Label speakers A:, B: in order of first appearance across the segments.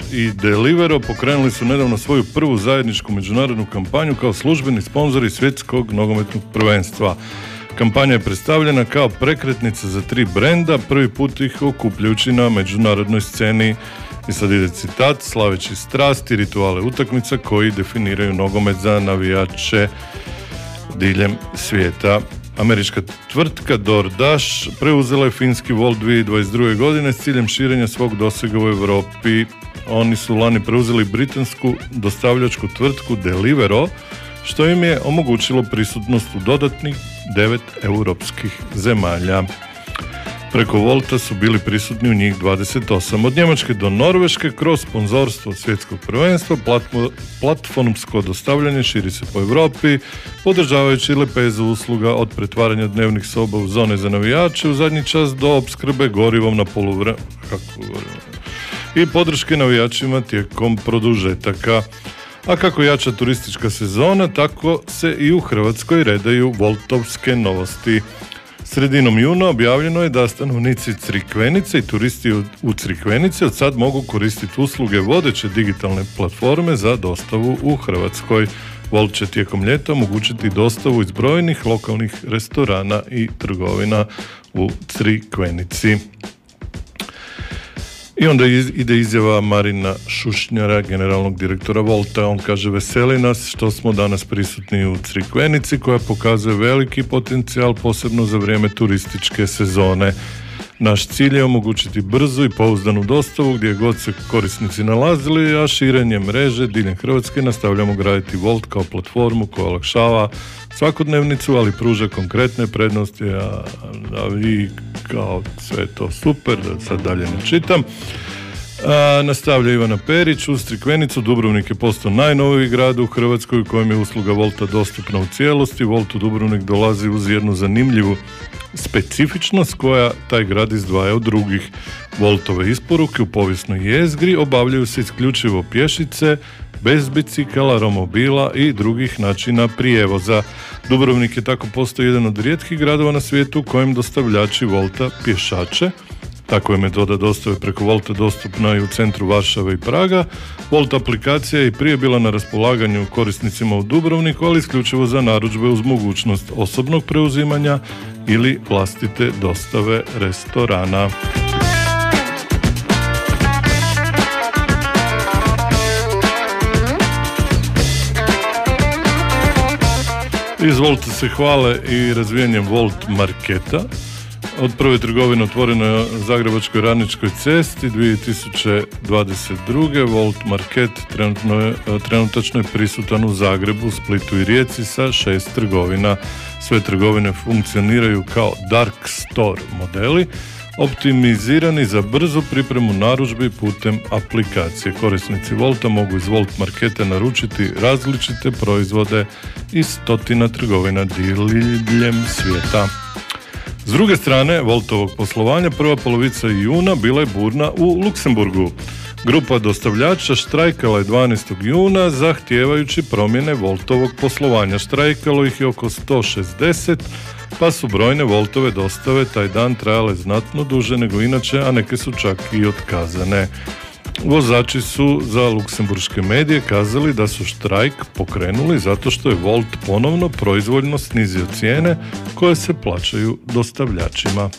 A: i Delivero pokrenuli su nedavno svoju prvu zajedničku međunarodnu kampanju kao službeni sponzori svjetskog nogometnog prvenstva. Kampanja je predstavljena kao prekretnica za 3 brenda, prvi put ih okupljajući na međunarodnoj sceni. I sad ide citat: slaveći strasti, rituale utakmica koji definiraju nogomet za navijače diljem svijeta. Američka tvrtka DoorDash preuzela je finski Wolt 2022. godine s ciljem širenja svog dosega u Europi. Oni su lani preuzeli britansku dostavljačku tvrtku Deliveroo, što im je omogućilo prisutnost u dodatnih 9 europskih zemalja. Preko Wolta su bili prisutni u njih 28. Od Njemačke do Norveške kroz sponzorstvo svjetskog prvenstva platformsko dostavljanje širi se po Europi, podržavajući lepezu usluga od pretvaranja dnevnih soba u zone za navijače u zadnji čas do opskrbe gorivom na i podrške navijačima tijekom produžetaka. A kako jača turistička sezona, tako se i u Hrvatskoj redaju Woltovske novosti. Sredinom juna objavljeno je da stanovnici Crikvenice i turisti u Crikvenici od sad mogu koristiti usluge vodeće digitalne platforme za dostavu u Hrvatskoj. Wolt će tijekom ljeta omogućiti dostavu iz brojnih lokalnih restorana i trgovina u Crikvenici. I onda ide izjava Marina Šušnjara, generalnog direktora Wolta. On kaže: veseli nas što smo danas prisutni u Crikvenici, koja pokazuje veliki potencijal, posebno za vrijeme turističke sezone. Naš cilj je omogućiti brzu i pouzdanu dostavu gdje god se korisnici nalazili, a širenjem mreže diljem Hrvatske nastavljamo graditi Wolt kao platformu koja olakšava svakodnevnicu, ali pruža konkretne prednosti, a vi kao sve to super, da sad dalje ne čitam. Nastavlja Ivana Perić: uz Crikvenicu Dubrovnik je postao najnoviji grad u Hrvatskoj u kojem je usluga Wolta dostupna u cijelosti. Wolt u Dubrovnik dolazi uz jednu zanimljivu specifičnost koja taj grad izdvaja od drugih. Woltove isporuke u povijesnoj jezgri obavljaju se isključivo pješice, bez bicikala, romobila i drugih načina prijevoza. Dubrovnik je tako postao jedan od rijetkih gradova na svijetu u kojem dostavljači Wolta pješače. Tako je metoda dostave preko Wolta dostupna i u centru Varšave i Praga. Wolt aplikacija je i prije bila na raspolaganju korisnicima u Dubrovniku, ali isključivo za narudžbe uz mogućnost osobnog preuzimanja ili vlastite dostave restorana. Iz Wolta se hvale i razvijanjem Wolt marketa. Od prve trgovine otvorene na Zagrebačkoj Radničkoj cesti 2022. Wolt market trenutačno je prisutan u Zagrebu, Splitu i Rijeci sa 6 trgovina. Sve trgovine funkcioniraju kao dark store modeli, optimizirani za brzu pripremu narudžbi putem aplikacije. Korisnici Wolta mogu iz Wolt marketa naručiti različite proizvode iz 100 trgovina diljem svijeta. S druge strane Woltovog poslovanja, prva polovica juna bila je burna u Luksemburgu. Grupa dostavljača štrajkala je 12. juna zahtijevajući promjene Woltovog poslovanja. Štrajkalo ih je oko 160, pa su brojne Woltove dostave taj dan trajale znatno duže nego inače, a neke su čak i otkazane. Vozači su za luksemburške medije kazali da su štrajk pokrenuli zato što je Wolt ponovno proizvoljno snizio cijene koje se plaćaju dostavljačima.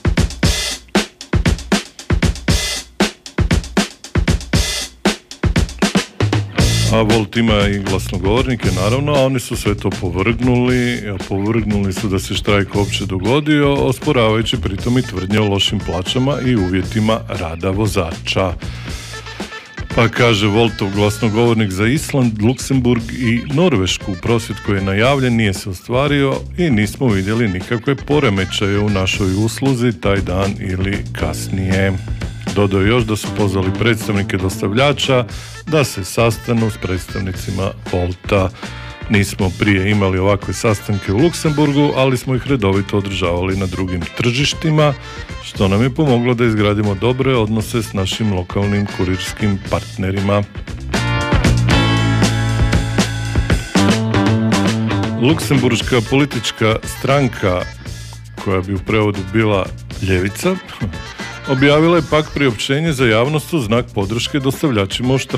A: A Wolt ima i glasnogovornike, naravno, a oni su sve to povrgnuli su da se štrajk uopće dogodio, osporavajući pritom i tvrdnje o lošim plaćama i uvjetima rada vozača. Pa kaže Woltov glasnogovornik za Island, Luksemburg i Norvešku: prosvjed koji je najavljen nije se ostvario i nismo vidjeli nikakve poremećaje u našoj usluzi taj dan ili kasnije. Dodao još da su pozvali predstavnike dostavljača da se sastanu s predstavnicima Wolta. Nismo prije imali ovakve sastanke u Luksemburgu, ali smo ih redovito održavali na drugim tržištima, što nam je pomoglo da izgradimo dobre odnose s našim lokalnim kurirskim partnerima. Luksemburška politička stranka, koja bi u prevodu bila Ljevica, objavila je pak priopćenje za javnost u znak podrške dostavljačima u štrajku.